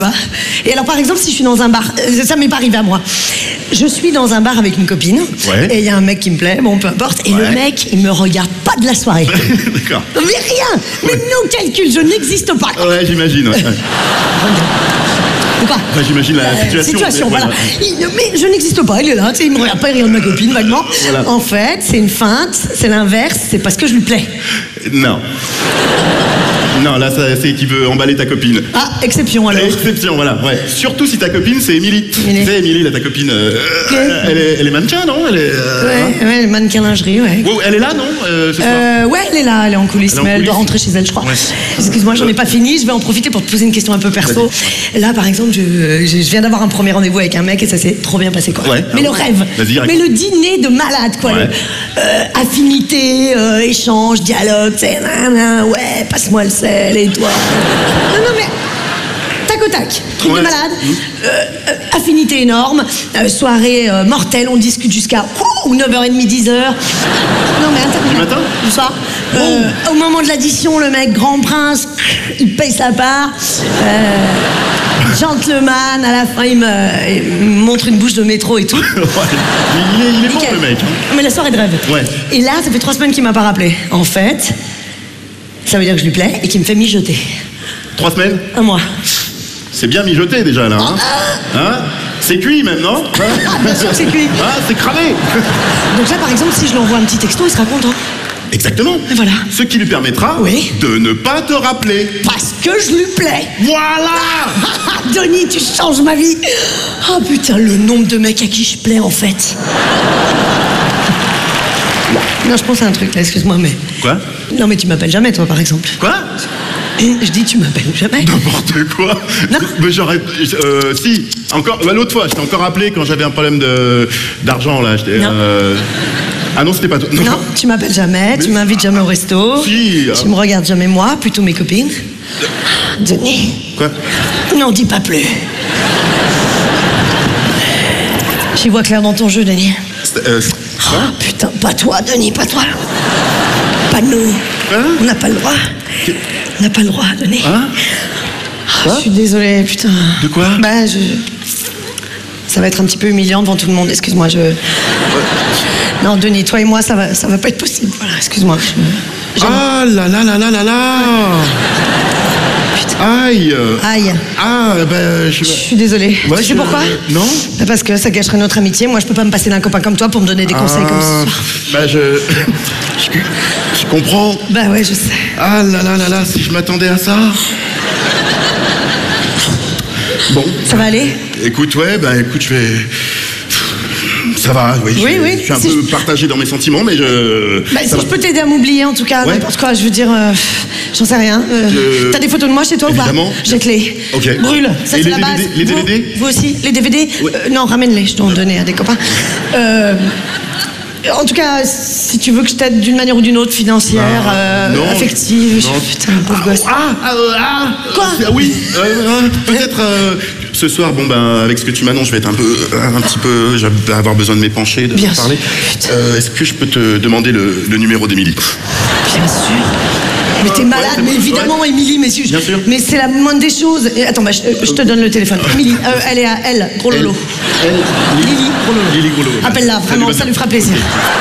Et alors par exemple si je suis dans un bar, ça m'est pas arrivé à moi. Je suis dans un bar avec une copine et il y a un mec qui me plaît, bon peu importe, et le mec il me regarde pas de la soirée. D'accord. Mais rien, mais non calcul, je n'existe pas. Ouais, j'imagine. Ouais. Quoi j'imagine la situation. Voilà. Mais je n'existe pas, il est là, il me regarde pas, il regarde ma copine vaguement. Voilà. En fait, c'est une feinte, c'est l'inverse, c'est parce que je lui plais. Non. Non, là, c'est qu'il veut emballer ta copine. Ah, exception alors. Exception, voilà. Ouais. Surtout si ta copine, c'est Émilie. Tu sais, Émilie, là, ta copine, elle est mannequin, non? Elle est, ouais, mannequin lingerie, ouais. Wow, elle est là, non ce soir ouais, elle est là, elle est en coulisses, mais elle doit rentrer chez elle, je crois. Ouais. Excuse-moi, j'en ai pas fini, je vais en profiter pour te poser une question un peu perso. Là, par exemple, je viens d'avoir un premier rendez-vous avec un mec et ça s'est trop bien passé, quoi. Ouais, mais le rêve, mais le dîner de malade, quoi. Ouais. Affinité, échange, dialogue, tu sais, ouais, passe-moi le sel et toi. Non, mais tac au tac, truc de malade, affinité énorme, soirée mortelle, on discute jusqu'à 9h30, 10h. Non mais attends. Du matin? Du soir. Au moment de l'addition, le mec, grand prince, il paye sa part. Gentleman, à la fin, il me montre une bouche de métro et tout. Il est bon, le mec. Mais la soirée de rêve. Ouais. Et là, ça fait 3 semaines qu'il m'a pas rappelé. En fait, ça veut dire que je lui plais et qu'il me fait mijoter. 3 semaines? 1 mois. C'est bien mijoté déjà là, hein? C'est cuit même, non? Bien sûr que c'est cuit. Ah, c'est cramé. Donc là, par exemple, si je lui envoie un petit texto, il sera content. Exactement. Et voilà. Ce qui lui permettra de ne pas te rappeler. Parce que je lui plais. Voilà. Denis, tu changes ma vie. Oh putain, le nombre de mecs à qui je plais en fait. Non, je pense à un truc là, excuse-moi, mais... Quoi? Non, mais tu m'appelles jamais, toi, par exemple. Quoi? Je dis, tu m'appelles jamais. N'importe quoi. Non. Mais j'aurais... si, encore... l'autre fois, je t'ai encore appelé quand j'avais un problème d'argent, là. Non. Ah non, c'était pas toi. Non, tu m'appelles jamais, tu m'invites jamais au resto. Si. Tu me regardes jamais moi, plutôt mes copines. Denis. Quoi? Non, dis pas plus. J'y vois clair dans ton jeu, Denis. Oh, putain, pas toi, Denis, pas toi. Pas nous. Hein? On n'a pas le droit. On n'a pas le droit, Denis. Hein? Je suis désolée, putain. De quoi? Bah, ça va être un petit peu humiliant devant tout le monde, excuse-moi, Non, Denis, toi et moi, ça va pas être possible. Voilà, excuse-moi. Ah là là là là là là. Putain. Aïe. Aïe. Ah, ben... Je suis désolée. Ouais, tu sais pourquoi? Non. Parce que ça gâcherait notre amitié. Moi, je peux pas me passer d'un copain comme toi pour me donner des conseils comme ce soir. Bah, je comprends. Bah ouais, je sais. Ah là là là là, si je m'attendais à ça. Bon. Ça va aller? Écoute, écoute, je vais... Ça va, oui. Oui. Je suis un peu partagé dans mes sentiments, mais si je peux t'aider à m'oublier, en tout cas, n'importe quoi, je veux dire, j'en sais rien. T'as des photos de moi chez toi ou pas? Évidemment. Jette-les. Ok. Brûle, ça c'est la base. Les DVD? Vous aussi? Les DVD? Non, ramène-les, je dois en donner à des copains. En tout cas, si tu veux que je t'aide d'une manière ou d'une autre, financière, affective, putain, pauvre gosse. Quoi? Oui, peut-être ce soir, avec ce que tu m'annonces, je vais être un petit peu, je vais avoir besoin de m'épancher, de parler. Est-ce que je peux te demander le numéro d'Émilie? Bien sûr. Mais t'es malade, mais évidemment, Émilie, mais c'est la moindre des choses. Attends, je te donne le téléphone. Émilie, elle est à elle, gros lolo. Lily, gros lolo. Lily, gros lolo. Appelle-la, vraiment, ça lui fera plaisir.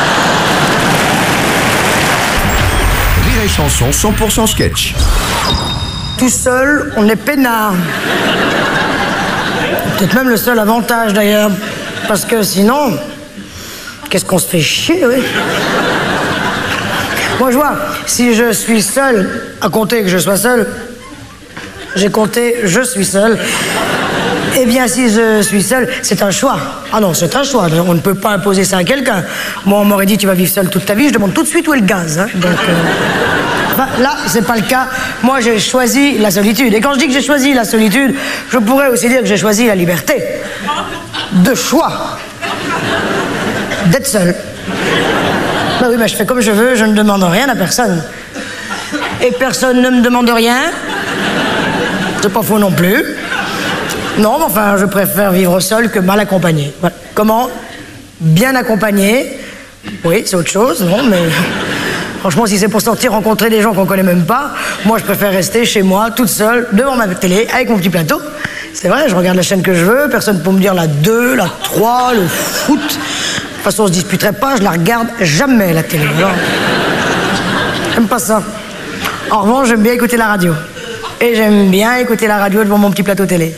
Rire et chanson 100% sketch. Tout seul, on est peinard. Peut-être même le seul avantage d'ailleurs. Parce que sinon, qu'est-ce qu'on se fait chier, oui. Moi, je vois, si je suis seul, à compter que je sois seul, j'ai compté, je suis seul. Eh bien, si je suis seul, c'est un choix. Ah non, c'est un choix. On ne peut pas imposer ça à quelqu'un. Moi, on m'aurait dit, tu vas vivre seul toute ta vie. Je demande tout de suite où est le gaz. Hein. Donc, là, c'est pas le cas. Moi, j'ai choisi la solitude. Et quand je dis que j'ai choisi la solitude, je pourrais aussi dire que j'ai choisi la liberté. De choix. D'être seul. Ben oui, je fais comme je veux, je ne demande rien à personne. Et personne ne me demande rien. C'est pas faux non plus. Non, mais enfin, je préfère vivre seul que mal accompagné. Voilà. Comment? Bien accompagné. Oui, c'est autre chose, non, mais... Franchement, si c'est pour sortir rencontrer des gens qu'on connaît même pas, moi, je préfère rester chez moi, toute seule, devant ma télé, avec mon petit plateau, C'est vrai, je regarde la chaîne que je veux, personne peut me dire la 2, la 3, le foot. De toute façon, on se disputerait pas, je la regarde jamais, la télé. Alors, j'aime pas ça. En revanche, j'aime bien écouter la radio. Et j'aime bien écouter la radio devant mon petit plateau télé.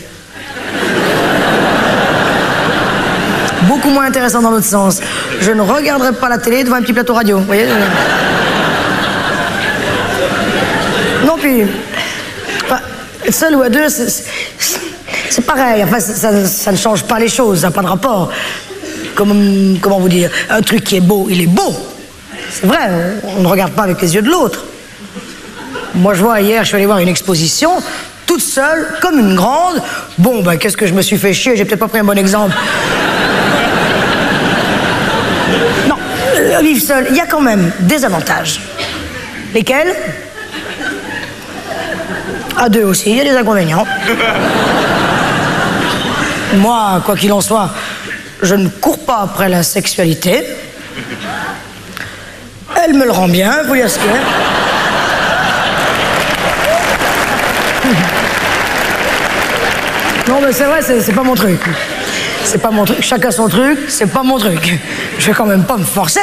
Beaucoup moins intéressant dans l'autre sens. Je ne regarderai pas la télé devant un petit plateau radio, vous voyez. Non, puis... Enfin, seul ou à deux, c'est pareil. Enfin, ça ne change pas les choses, ça n'a pas de rapport. Comment vous dire? Un truc qui est beau, il est beau. C'est vrai, on ne regarde pas avec les yeux de l'autre. Moi, je vois, hier, je suis allé voir une exposition, toute seule, comme une grande. Bon, ben, qu'est-ce que je me suis fait chier, j'ai peut-être pas pris un bon exemple. Non, vivre seul, il y a quand même des avantages. Lesquels? À deux aussi, il y a des inconvénients. Moi, quoi qu'il en soit, je ne cours pas après la sexualité. Elle me le rend bien, vous voyez ce qu'il y a. Non, mais c'est vrai, c'est pas mon truc. C'est pas mon truc. Chacun son truc, c'est pas mon truc. Je vais quand même pas me forcer.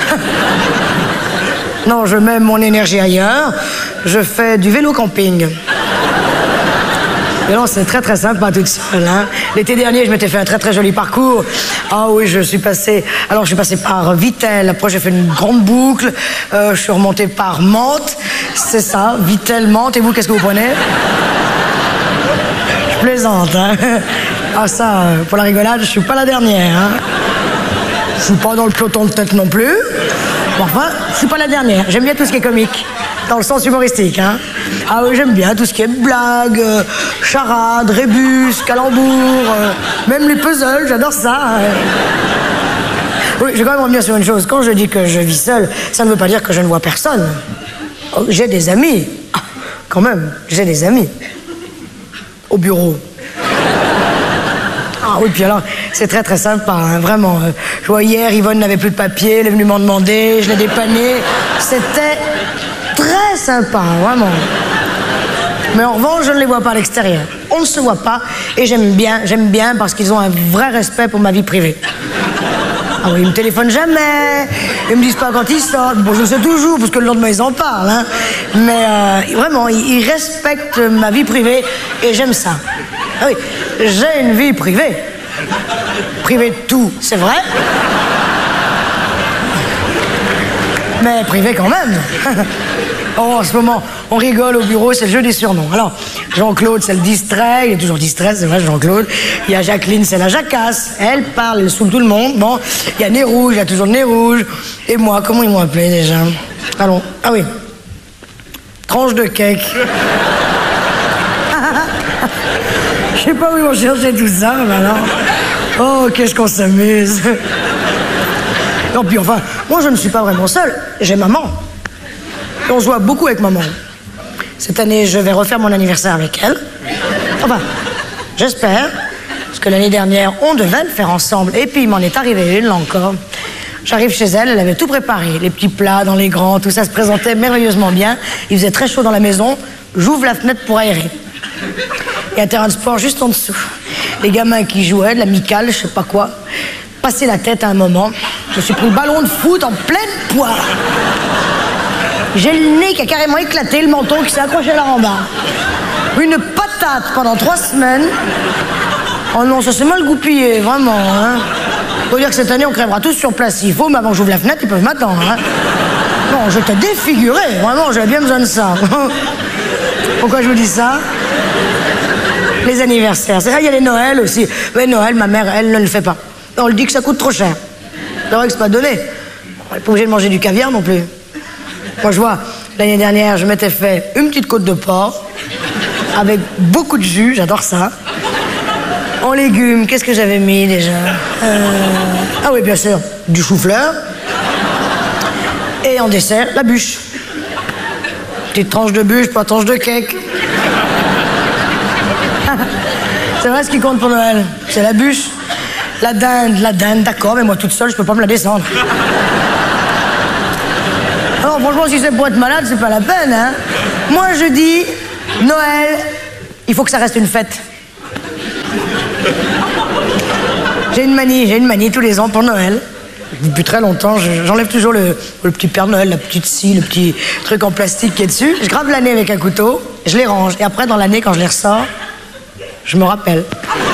Non, je mets mon énergie ailleurs. Je fais du vélo camping. Et non, c'est très très sympa toute seule. Hein. L'été dernier, je m'étais fait un très très joli parcours. Ah oui, je suis passé par Vittel. Après, j'ai fait une grande boucle. Je suis remonté par Mantes. C'est ça, Vittel, Mantes. Et vous, qu'est-ce que vous prenez? Je plaisante, hein. Ah ça, pour la rigolade, je suis pas la dernière, hein. Je suis pas dans le peloton de tête non plus. Bon, enfin, je suis pas la dernière. J'aime bien tout ce qui est comique, dans le sens humoristique, hein. Ah oui, j'aime bien tout ce qui est blague, charade, rébus, calembour, même les puzzles, j'adore ça. Oui, je vais quand même revenir sur une chose. Quand je dis que je vis seul, ça ne veut pas dire que je ne vois personne. J'ai des amis. Ah, quand même, j'ai des amis. Au bureau. Ah oui, puis alors, c'est très très sympa, hein, vraiment. Je vois hier, Yvonne n'avait plus de papier, elle est venue m'en demander, je l'ai dépanné. C'était très sympa, vraiment. Mais en revanche, je ne les vois pas à l'extérieur. On ne se voit pas, et j'aime bien parce qu'ils ont un vrai respect pour ma vie privée. Ah oui, ils me téléphonent jamais, ils me disent pas quand ils sortent. Bon, je le sais toujours, parce que le lendemain, ils en parlent, hein. Mais vraiment, ils respectent ma vie privée, et j'aime ça. Ah oui, j'ai une vie privée. Privée de tout, c'est vrai. Mais privée quand même. Oh, en ce moment, on rigole au bureau, c'est le jeu des surnoms. Alors, Jean-Claude, c'est le distrait, il est toujours distrait, c'est vrai, Jean-Claude. Il y a Jacqueline, c'est la jacasse. Elle parle, elle saoule tout le monde. Bon, il y a Nez Rouge, il y a toujours le Nez Rouge. Et moi, comment ils m'ont appelé déjà? Allons, ah oui. Tranche de cake. Je sais pas où ils vont chercher tout ça, maintenant. Oh, qu'est-ce qu'on s'amuse. Non, puis enfin, moi, je ne suis pas vraiment seule. J'ai maman. Et on se voit beaucoup avec maman. Cette année, je vais refaire mon anniversaire avec elle. Enfin, j'espère. Parce que l'année dernière, on devait le faire ensemble. Et puis, il m'en est arrivé une, là encore. J'arrive chez elle, elle avait tout préparé. Les petits plats dans les grands, tout ça se présentait merveilleusement bien. Il faisait très chaud dans la maison. J'ouvre la fenêtre pour aérer. Il y a un terrain de sport juste en dessous. Les gamins qui jouaient, de l'amicale, je sais pas quoi. Passer la tête à un moment. Je me suis pris le ballon de foot en pleine poire. J'ai le nez qui a carrément éclaté, le menton qui s'est accroché à la rambarde. Une patate pendant 3 semaines. Oh non, ça s'est mal goupillé, vraiment. Hein. Faut dire que cette année, on crèvera tous sur place s'il faut, mais avant que j'ouvre la fenêtre, ils peuvent m'attendre. Hein. Non, j'étais défiguré, vraiment, j'avais bien besoin de ça. Pourquoi je vous dis ça? Les anniversaires. C'est vrai, il y a les Noëls aussi. Mais Noël, ma mère, elle ne le fait pas. On le dit que ça coûte trop cher. C'est vrai que c'est pas donné. On n'est pas obligé de manger du caviar non plus. Moi, je vois, l'année dernière, je m'étais fait une petite côte de porc avec beaucoup de jus, j'adore ça. En légumes, qu'est-ce que j'avais mis déjà? Ah oui, bien sûr, du chou-fleur. Et en dessert, la bûche. Petite tranche de bûche, pas tranche de cake. C'est vrai, ce qui compte pour Noël, c'est la bûche. La dinde, d'accord, mais moi toute seule, je peux pas me la descendre. Alors franchement, si c'est pour être malade, c'est pas la peine, hein. Moi, je dis, Noël, il faut que ça reste une fête. J'ai une manie tous les ans pour Noël. Depuis très longtemps, j'enlève toujours le petit Père Noël, la petite scie, le petit truc en plastique qui est dessus. Je grave l'année avec un couteau, je les range. Et après, dans l'année, quand je les ressors, je me rappelle.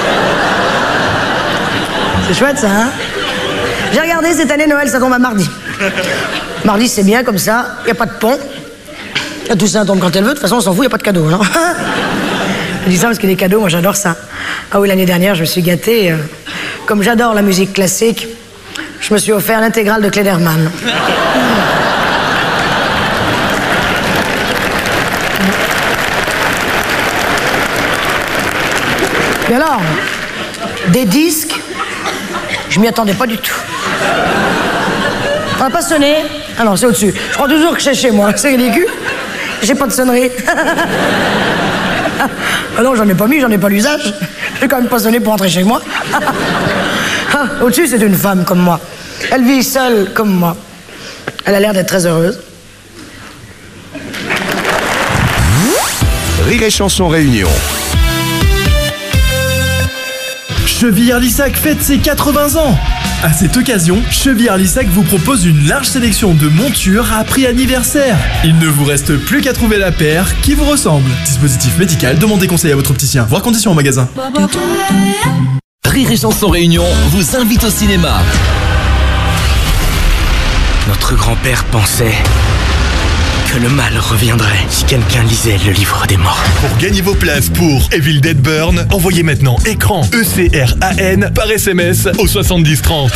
C'est chouette, ça, hein? J'ai regardé, cette année, Noël, ça tombe à mardi. Mardi, c'est bien, comme ça, il n'y a pas de pont. La Toussaint tombe quand elle veut, de toute façon, on s'en fout, il n'y a pas de cadeaux. Hein. Je dis ça parce que les cadeaux, moi, j'adore ça. Ah oui, l'année dernière, je me suis gâtée. Comme j'adore la musique classique, je me suis offert l'intégrale de Klederman. Et alors, des disques, je m'y attendais pas du tout. Ça n'a pas sonné? Ah non, c'est au-dessus. Je crois toujours que c'est chez moi. C'est ridicule. J'ai pas de sonnerie. Ah non, j'en ai pas mis, j'en ai pas l'usage. J'ai quand même pas sonné pour entrer chez moi. Ah, au-dessus, c'est une femme comme moi. Elle vit seule comme moi. Elle a l'air d'être très heureuse. Rire et Chanson Réunion. Chevillard-Lissac fête ses 80 ans. À cette occasion, Chevillard-Lissac vous propose une large sélection de montures à prix anniversaire. Il ne vous reste plus qu'à trouver la paire qui vous ressemble. Dispositif médical, demandez conseil à votre opticien. Voir conditions au magasin. Rire et Chanson Réunion vous invite au cinéma. Notre grand-père pensait que le mal reviendrait si quelqu'un lisait le livre des morts. Pour gagner vos places pour Evil Dead Burn, envoyez maintenant écran ECRAN par SMS au 7030.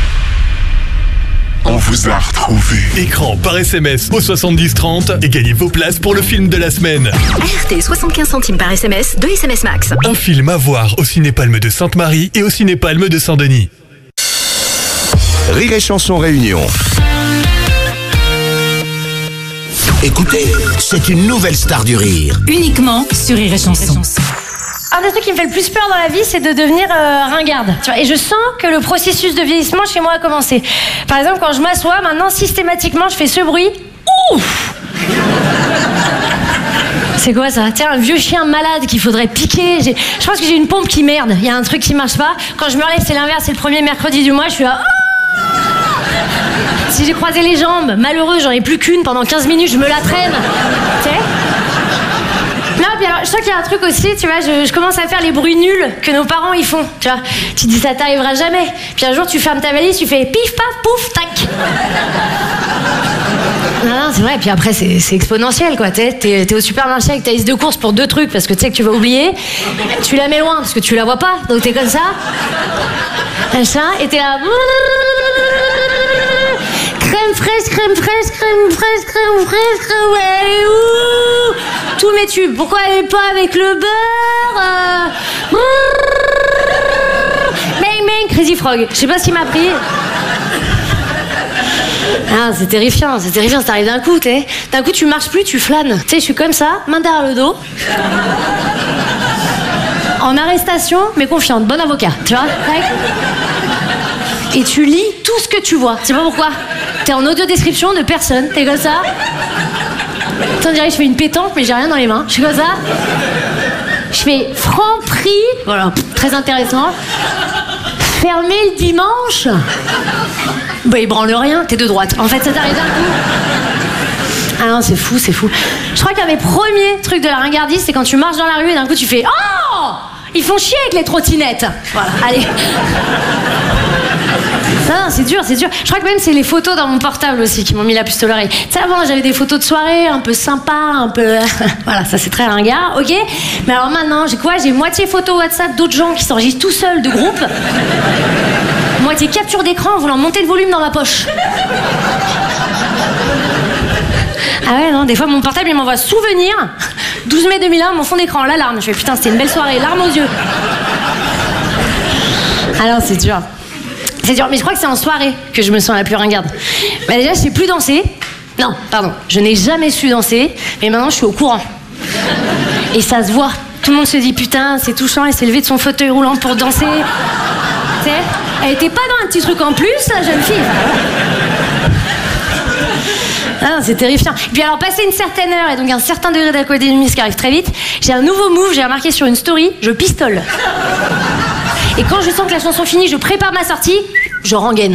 On vous a retrouvé. Écran par SMS au 7030 et gagnez vos places pour le film de la semaine. RT 75 centimes par SMS, 2 SMS max. Un film à voir au Cinépalme de Sainte-Marie et au Cinépalme de Saint-Denis. Rire et Chanson Réunion. Écoutez, c'est une nouvelle star du rire. Uniquement sur Rire et Chanson. Un des trucs qui me fait le plus peur dans la vie, c'est de devenir ringarde. Tu vois, et je sens que le processus de vieillissement chez moi a commencé. Par exemple, quand je m'assois, maintenant, systématiquement, je fais ce bruit. Ouf! C'est quoi ça? Tiens, un vieux chien malade qu'il faudrait piquer. Je pense que j'ai une pompe qui merde. Il y a un truc qui marche pas. Quand je me relève, c'est l'inverse. C'est le premier mercredi du mois. Je suis là. Si j'ai croisé les jambes, malheureux, j'en ai plus qu'une pendant 15 minutes, je me la traîne. Tu sais? Non, puis alors, je sens qu'il y a un truc aussi, tu vois, je commence à faire les bruits nuls que nos parents ils font, tu vois. Tu te dis ça t'arrivera jamais. Puis un jour tu fermes ta valise, tu fais pif paf pouf tac. Non, c'est vrai, puis après c'est exponentiel quoi. T'es au supermarché avec ta liste de courses pour 2 trucs parce que tu sais que tu vas oublier. Tu la mets loin parce que tu la vois pas, donc t'es comme ça. Machin, et t'es là. Crème fraîche, crème fraîche, crème fraîche, crème fraîche, crème fraîche, elle est où? Tous mes tubes, pourquoi elle est pas avec le beurre? Bang bang, Crazy Frog, je sais pas ce qui m'a pris. Ah, c'est terrifiant, ça t'arrive d'un coup, t'sais. D'un coup tu marches plus, tu flânes. Tu sais, je suis comme ça, main derrière le dos. En arrestation, mais confiante, bon avocat, tu vois? Et tu lis tout ce que tu vois. Tu sais pas pourquoi? T'es en audio description de personne. T'es comme ça. On dirait que je fais une pétanque, mais j'ai rien dans les mains. Je suis comme ça. Je fais franc prix. Voilà, très intéressant. Fermé le dimanche. Bah, il branle rien. T'es de droite. En fait, ça t'arrive d'un coup. Ah non, c'est fou, c'est fou. Je crois qu'un des premiers trucs de la ringardise, c'est quand tu marches dans la rue et d'un coup tu fais oh! Ils font chier avec les trottinettes. Voilà, allez. Non, c'est dur, c'est dur. Je crois que même c'est les photos dans mon portable aussi qui m'ont mis la puce à l'oreille. Tu sais, avant j'avais des photos de soirée un peu sympa, un peu... voilà, ça c'est très ringard, ok. Mais alors maintenant, j'ai quoi? J'ai moitié photo WhatsApp d'autres gens qui s'enregistrent tout seuls de groupe. Moitié capture d'écran en voulant monter le volume dans ma poche. Ah ouais, non, des fois mon portable il m'envoie souvenir. 12 mai 2001, mon fond d'écran, l'alarme. Je fais putain, c'était une belle soirée, larmes aux yeux. Alors c'est dur. C'est dur, mais je crois que c'est en soirée que je me sens la plus ringarde. Bah déjà, je sais plus danser. Non, pardon, je n'ai jamais su danser, mais maintenant je suis au courant. Et ça se voit. Tout le monde se dit putain, c'est touchant, elle s'est levée de son fauteuil roulant pour danser. Tu sais, elle était pas dans un petit truc en plus, la jeune fille. Ah, c'est terrifiant. Et puis alors, passé une certaine heure et donc un certain degré d'alcoolémie qui arrive très vite, j'ai un nouveau move, j'ai remarqué sur une story, je pistole. Et quand je sens que la chanson finit, je prépare ma sortie, je rengaine.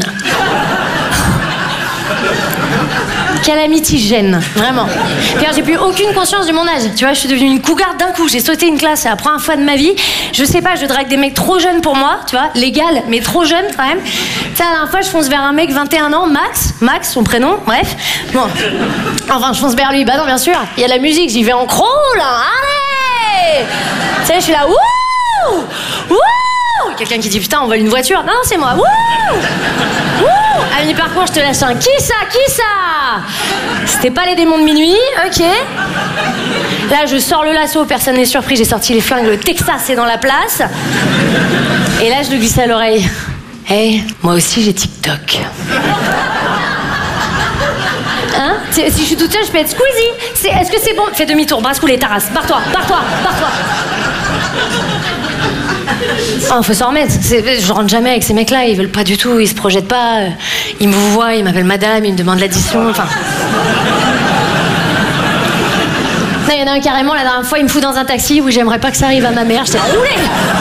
Calamitygène, vraiment. Car j'ai plus aucune conscience de mon âge. Tu vois, je suis devenue une cougar d'un coup. J'ai sauté une classe, c'est la première fois de ma vie. Je sais pas, je drague des mecs trop jeunes pour moi, tu vois, légal, mais trop jeunes quand même. Tu sais, la dernière fois, je fonce vers un mec 21 ans, Max, son prénom, bref. Bon, enfin, je fonce vers lui, bah non, bien sûr. Il y a de la musique, j'y vais en crawl, allez. Tu sais, je suis là, wouh, wouh. Quelqu'un qui dit putain, on vole une voiture. Non, c'est moi. Wouh, wouh. À mi-parcours, je te lâche un qui ça. C'était pas les démons de minuit, ok. Là, je sors le lasso, personne n'est surpris. J'ai sorti les flingues, le Texas est dans la place. Et là, je lui glisse à l'oreille. Hey, moi aussi j'ai TikTok. Hein? Si je suis toute seule, je peux être Squeezie. Est-ce que c'est bon? Fais demi-tour, brasse-couler, Taras. Barre-toi. Oh, faut s'en remettre. Je rentre jamais avec ces mecs-là, ils veulent pas du tout, ils se projettent pas. Ils me voient, ils m'appellent madame, ils me demandent l'addition, enfin... Il y en a un carrément, la dernière fois, il me fout dans un taxi où j'aimerais pas que ça arrive à ma mère. J'étais là, roulez.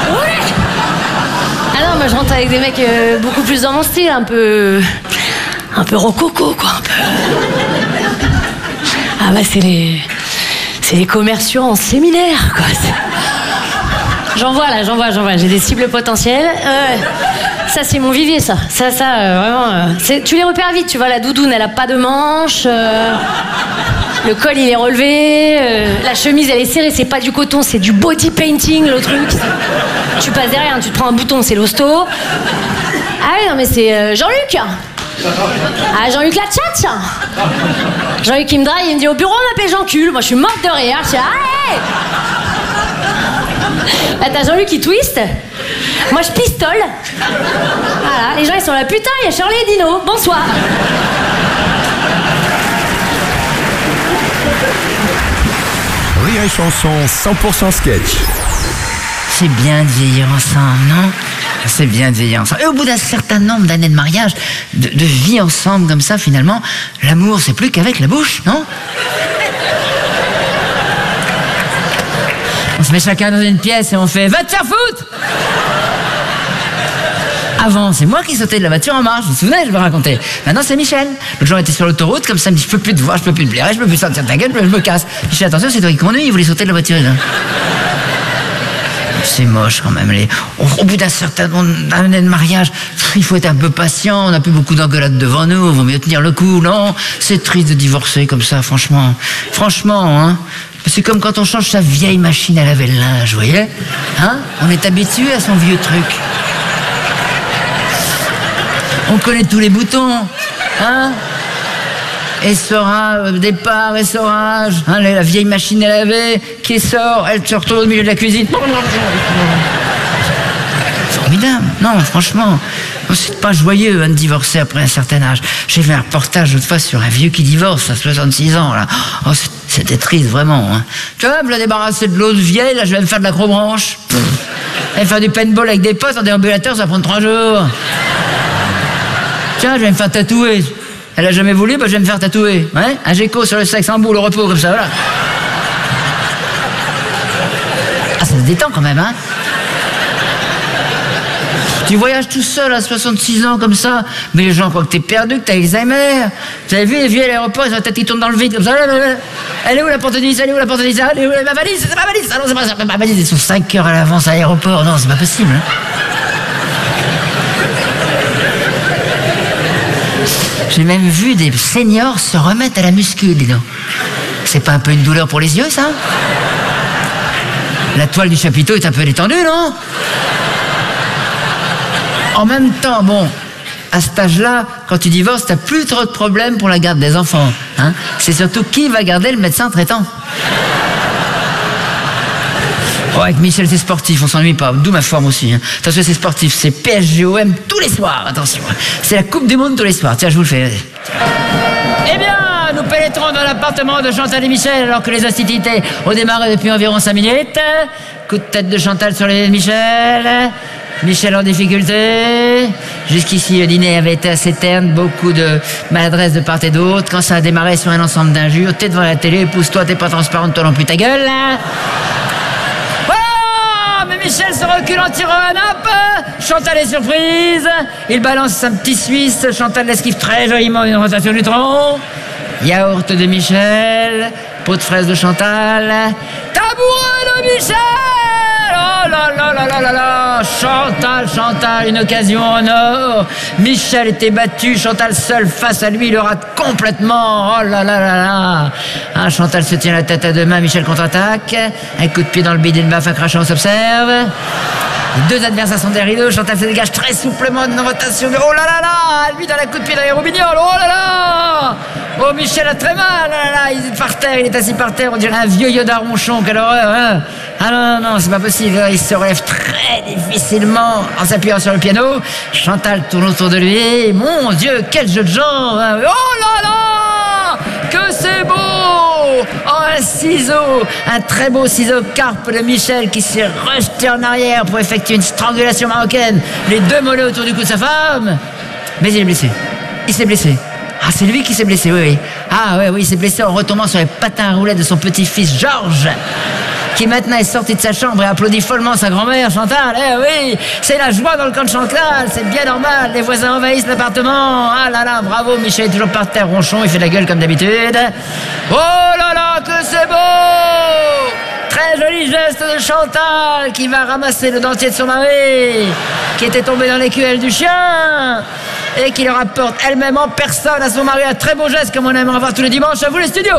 Ah non, moi je rentre avec des mecs beaucoup plus dans mon style, un peu rococo, quoi, un peu... Ah bah c'est les commerciaux en séminaire, quoi. J'en vois, j'ai des cibles potentielles. Ça, c'est mon vivier, ça. Vraiment... tu les repères vite, tu vois, la doudoune, elle a pas de manches. Le col, il est relevé. La chemise, elle est serrée, c'est pas du coton, c'est du body painting, le truc. Tu passes derrière, tu te prends un bouton, c'est l'hosto. Ah oui, non, mais c'est Jean-Luc. Ah, Jean-Luc la tchatch. Jean-Luc, il me drague, il me dit au bureau, on m'appelle Jean-Cul. Moi, je suis morte de rire. Je suis allez. Là, t'as Jean-Luc qui twist. Moi, je pistole. Voilà, les gens, ils sont là. Putain, il y a Shirley et Dino. Bonsoir. Rire et chanson 100% sketch. C'est bien de vieillir ensemble, non? C'est bien de vieillir ensemble. Et au bout d'un certain nombre d'années de mariage, de vie ensemble comme ça, finalement, l'amour, c'est plus qu'avec la bouche, non? On se met chacun dans une pièce et on fait « Va te faire foutre !» Avant, c'est moi qui sautais de la voiture en marche, vous vous souvenez, je vais raconter. Maintenant, c'est Michel. L'autre jour, on était sur l'autoroute, comme ça, il me dit « Je peux plus te voir, je peux plus te blairer, je peux plus sortir ta gueule, je me casse. » Je dis « Attention, c'est toi qui conduis, il voulait sauter de la voiture. » C'est moche quand même. Au bout d'un certain nombre d'années de mariage, il faut être un peu patient, on n'a plus beaucoup d'engueulades devant nous, il vaut mieux tenir le coup, non? C'est triste de divorcer comme ça, franchement. Franchement, hein. C'est comme quand on change sa vieille machine à laver le linge, vous voyez? Hein? On est habitué à son vieux truc. On connaît tous les boutons, hein? Essorage, départ, essorage, hein, la vieille machine à laver qui sort, elle se retrouve au milieu de la cuisine. Formidable, non, franchement, c'est pas joyeux de divorcer après un certain âge. J'ai vu un reportage l'autre fois sur un vieux qui divorce à 66 ans, là. Oh, c'était triste, vraiment. Hein. Tu vois, me la débarrasser de l'autre vieille, là, je vais me faire de l'acrobranche. Je vais me faire du paintball avec des potes en déambulateur, ça va prendre 3 jours. Tiens, je vais me faire tatouer. Elle a jamais voulu, bah je vais me faire tatouer. Ouais, un géco sur le sexe en boule au repos, comme ça, voilà. Ah, ça se détend quand même, hein. Tu voyages tout seul à 66 ans comme ça, mais les gens croient que t'es perdu, que t'as Alzheimer. Vous avez vu les vieux à l'aéroport, ils ont la tête qui tourne dans le vide comme ça. Elle est où la porte de Nice? Elle est où la porte de Nice? Elle est où ma valise? C'est ma valise? Ah non, c'est pas ma valise. Ils sont 5 heures à l'avance à l'aéroport. Non, c'est pas possible. Hein. J'ai même vu des seniors se remettre à la muscu, dis donc. C'est pas un peu une douleur pour les yeux, ça? La toile du chapiteau est un peu détendue, non? En même temps, bon, à cet âge-là, quand tu divorces, t'as plus trop de problèmes pour la garde des enfants. Hein? C'est surtout qui va garder le médecin traitant. Oh, avec Michel, c'est sportif, on s'ennuie pas. D'où ma forme aussi. Hein. Attention, c'est sportif, c'est PSGOM tous les soirs, attention. C'est la Coupe du Monde tous les soirs. Tiens, je vous le fais. Vas-y. Eh bien, nous pénétrons dans l'appartement de Chantal et Michel alors que les hostilités ont démarré depuis environ 5 minutes. Coup de tête de Chantal sur les nez de Michel. Michel en difficulté. Jusqu'ici, le dîner avait été assez terne, beaucoup de maladresse de part et d'autre. Quand ça a démarré sur un ensemble d'injures, t'es devant la télé, pousse-toi, t'es pas transparente, toi non plus ta gueule. Mais Michel se recule en tirant un hop, Chantal est surprise. Il balance un petit Suisse. Chantal l'esquive très joliment une rotation du tronc. Yaourt de Michel. Pot de fraise de Chantal. Tabouret de Michel. Oh là là là là là là. Chantal, une occasion en or. Michel était battu, Chantal seule face à lui, il le rate complètement. Oh là là là là. Ah, Chantal se tient la tête à deux mains, Michel contre-attaque. Un coup de pied dans le bide et le baffe, un crachant, on s'observe. Les deux adversaires sont derrière rideaux, Chantal se dégage très souplement d'une rotation. Oh là là là. Lui dans la coup de pied dans les roubignoles. Oh là là. Oh, Michel a très mal. Oh là là. Il est par terre, il est assis par terre, on dirait un vieux Yoda ronchon, quelle horreur, hein. Ah non, c'est pas possible. Il se relève très difficilement en s'appuyant sur le piano. Chantal tourne autour de lui. Mon Dieu, quel jeu de jambes, hein. Oh là là. Que c'est beau. Oh, un ciseau, un très beau ciseau carpe de Michel qui s'est rejeté en arrière pour effectuer une strangulation marocaine. Les deux mollets autour du cou de sa femme. Mais il est blessé. Il s'est blessé. Ah, c'est lui qui s'est blessé, oui. Ah, oui, il s'est blessé en retombant sur les patins à roulettes de son petit-fils Georges, qui maintenant est sorti de sa chambre et applaudit follement sa grand-mère, Chantal. Eh oui, c'est la joie dans le camp de Chantal, c'est bien normal. Les voisins envahissent l'appartement. Ah là là, bravo, Michel est toujours par terre, ronchon, il fait de la gueule comme d'habitude. Oh là là, que c'est beau. Très joli geste de Chantal qui va ramasser le dentier de son mari, qui était tombé dans l'écuelle du chien, et qui le rapporte elle-même en personne à son mari. Un très beau geste comme on aime en voir tous les dimanches. À vous les studios.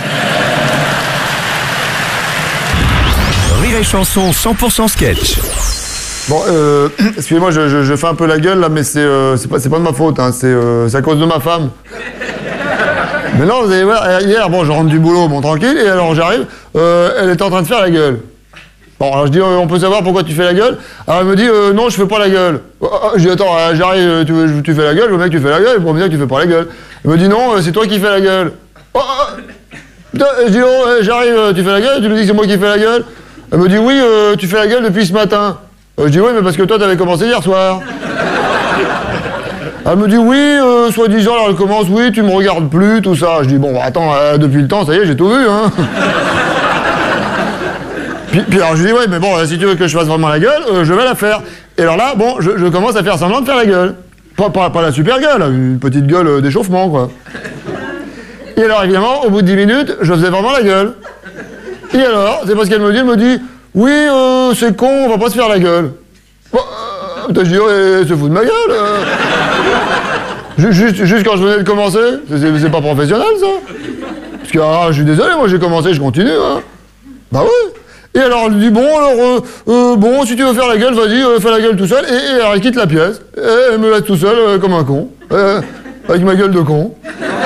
Rire et Chanson 100% sketch. Bon, excusez-moi, je fais un peu la gueule là, mais c'est pas de ma faute, hein, c'est à cause de ma femme. Mais non, vous allez voir, hier, bon, je rentre du boulot, bon, tranquille, et alors j'arrive, elle était en train de faire la gueule. Bon, alors je dis, on peut savoir pourquoi tu fais la gueule? Alors elle me dit, non, je fais pas la gueule. Je dis, attends, j'arrive, tu fais la gueule, je vois bien que tu fais la gueule, pour me dire que tu fais pas la gueule. Elle me dit, non, c'est toi qui fais la gueule. Putain, je dis, oh, j'arrive, tu fais la gueule, tu me dis que c'est moi qui fais la gueule? Elle me dit, oui, tu fais la gueule depuis ce matin. Je dis, oui, mais parce que toi, t'avais commencé hier soir. Elle me dit, oui, soi-disant, alors elle commence, oui, tu me regardes plus, tout ça. Je dis, bon, attends, depuis le temps, ça y est, j'ai tout vu, hein. Puis alors je lui dis, ouais, mais bon, si tu veux que je fasse vraiment la gueule, je vais la faire. Et alors là, bon, je commence à faire semblant de faire la gueule. Pas la super gueule, une petite gueule d'échauffement, quoi. Et alors, évidemment, au bout de 10 minutes, je faisais vraiment la gueule. Et alors, c'est parce qu'elle me dit, oui, c'est con, on va pas se faire la gueule. Bon, putain, je dis, ouais, se fout de ma gueule. Juste quand je venais de commencer, c'est pas professionnel, ça. Parce que, je suis désolé, moi j'ai commencé, je continue, hein. Bah oui. Et alors, elle dit, bon, alors, bon, si tu veux faire la gueule, vas-y, fais la gueule tout seul. Et alors, elle quitte la pièce. Et elle me laisse tout seul, comme un con. Avec ma gueule de con.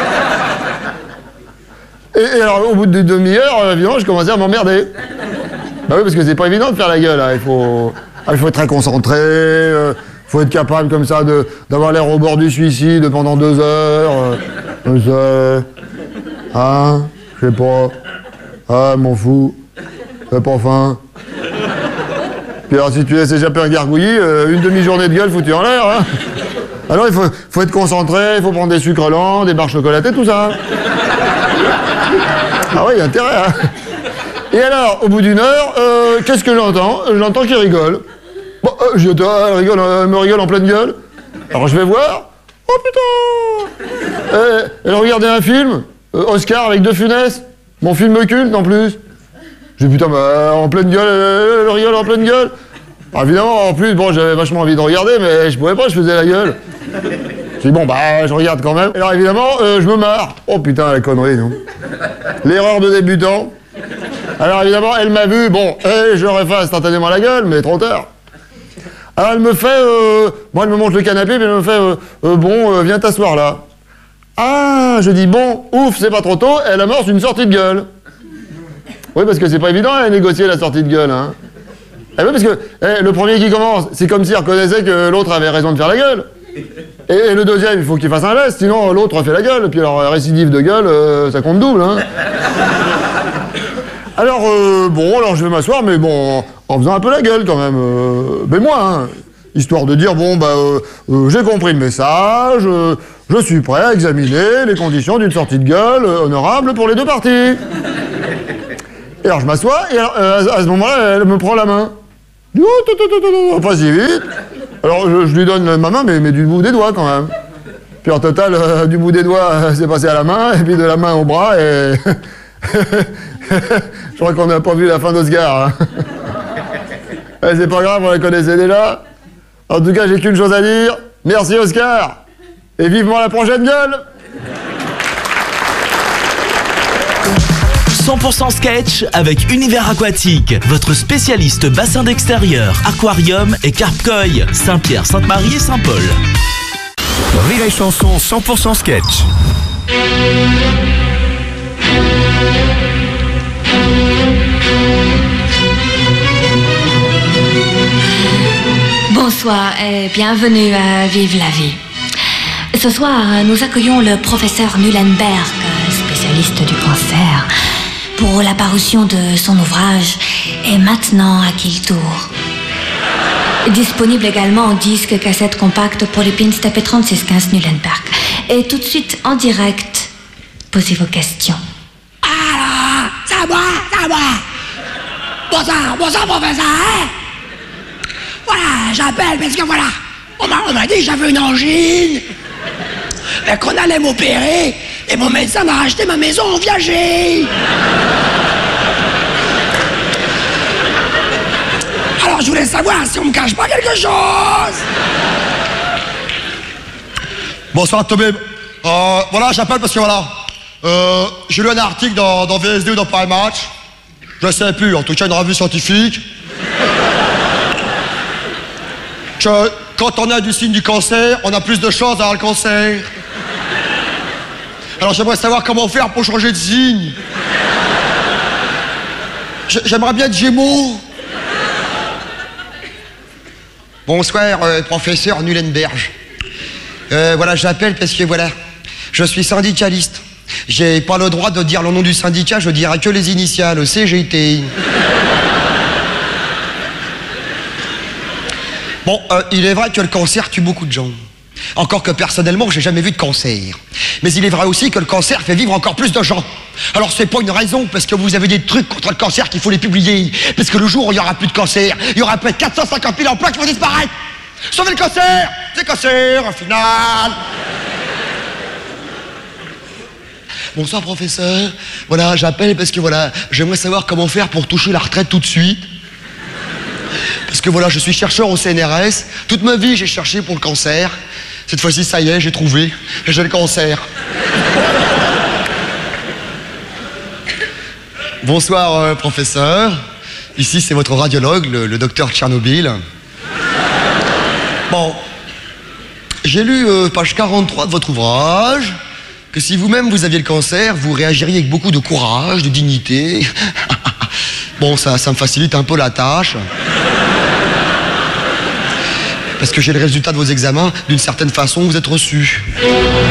Et alors, au bout de demi-heure, évidemment, je commençais à m'emmerder. Bah oui, parce que c'est pas évident de faire la gueule, hein. Il faut être très concentré, faut être capable, comme ça, d'avoir l'air au bord du suicide pendant 2 heures. Je sais. Hein? Je sais pas. Ah, m'en fous. J'ai pas faim. Puis alors, si tu laisses échapper un gargouillis, une demi-journée de gueule foutue en l'air, hein. Alors, il faut être concentré, il faut prendre des sucres lents, des barres chocolatées, tout ça. Ah oui, il y a intérêt, hein. Et alors, au bout d'1 heure, qu'est-ce que j'entends? J'entends qu'il rigole. Bon, elle me rigole en pleine gueule. Alors, je vais voir. Oh, putain. Elle regardait un film, Oscar avec De Funès. Mon film culte, en plus. J'ai dit, putain, bah, en pleine gueule, elle rigole en pleine gueule. Alors, évidemment, en plus, bon, j'avais vachement envie de regarder, mais je pouvais pas, je faisais la gueule. J'ai dit, bon, bah, je regarde quand même. Et alors, évidemment, je me marre. Oh, putain, la connerie, non? L'erreur de débutant. Alors, évidemment, elle m'a vu, bon, je refais instantanément la gueule, mais trop tard. Alors, elle me fait, moi, elle me montre le canapé, puis elle me fait, bon, viens t'asseoir là. Ah, je dis, bon, ouf, c'est pas trop tôt, elle amorce une sortie de gueule. Oui, parce que c'est pas évident à négocier la sortie de gueule, hein. Eh oui, parce que le premier qui commence, c'est comme s'il reconnaissait que l'autre avait raison de faire la gueule. Et le deuxième, il faut qu'il fasse un geste, sinon l'autre fait la gueule. Puis alors, récidive de gueule, ça compte double, hein. Alors, bon, alors je vais m'asseoir, mais bon, en faisant un peu la gueule quand même. Mais moi, hein, histoire de dire, bon, bah, j'ai compris le message, je suis prêt à examiner les conditions d'une sortie de gueule honorable pour les deux parties. Et alors je m'assois, et alors, à ce moment-là, elle me prend la main. Il dit, oh, pas si vite. Alors je lui donne ma main, mais du bout des doigts quand même. Puis en total, du bout des doigts, c'est passé à la main, et puis de la main au bras, et... Je crois qu'on n'a pas vu la fin d'Oscar. Hein. C'est pas grave, on la connaissait déjà. En tout cas, j'ai qu'une chose à dire. Merci Oscar. Et vivement la prochaine gueule. 100% sketch avec Univers Aquatique, votre spécialiste bassin d'extérieur, aquarium et carpe-koi, Saint-Pierre, Sainte-Marie et Saint-Paul. Rire et chanson 100% sketch. Bonsoir et bienvenue à Vive la vie. Ce soir, nous accueillons le professeur Nulenberg, spécialiste du cancer, pour la parution de son ouvrage « Et maintenant, à qui le tour ?» Disponible également en disque, cassette compacte pour les pins tapés 3615 Nulenberg. Et tout de suite, en direct, posez vos questions. Alors, ça va. Bonsoir, professeur. Voilà, j'appelle parce que voilà, on m'a dit que j'avais une angine, et qu'on allait m'opérer, et mon médecin m'a racheté ma maison en viager. Alors je voulais savoir si on me cache pas quelque chose. Bonsoir Tobib. Voilà, j'appelle parce que voilà, j'ai lu un article dans VSD ou dans Paris Match, je sais plus, en tout cas une revue scientifique, que quand on a du signe du cancer, on a plus de chances d'avoir le cancer. Alors j'aimerais savoir comment faire pour changer de signe. J'aimerais bien être Gémeaux. Bonsoir, professeur Nulenberg. Voilà, j'appelle parce que voilà, je suis syndicaliste. J'ai pas le droit de dire le nom du syndicat, je dirais que les initiales, CGT. Bon, il est vrai que le cancer tue beaucoup de gens. Encore que personnellement, j'ai jamais vu de cancer. Mais il est vrai aussi que le cancer fait vivre encore plus de gens. Alors c'est pas une raison parce que vous avez des trucs contre le cancer qu'il faut les publier. Parce que le jour où il y aura plus de cancer, il y aura peut-être 450 000 emplois qui vont disparaître. Sauvez le cancer, c'est cancer, au final. Bonsoir professeur. Voilà, j'appelle parce que voilà, j'aimerais savoir comment faire pour toucher la retraite tout de suite. Parce que voilà, je suis chercheur au CNRS. Toute ma vie, j'ai cherché pour le cancer. Cette fois-ci, ça y est, j'ai trouvé. J'ai le cancer. Bonsoir, professeur. Ici, c'est votre radiologue, le docteur Tchernobyl. Bon, j'ai lu page 43 de votre ouvrage, que si vous-même vous aviez le cancer, vous réagiriez avec beaucoup de courage, de dignité. Bon, ça me facilite un peu la tâche. Parce que j'ai le résultat de vos examens, d'une certaine façon, vous êtes reçus.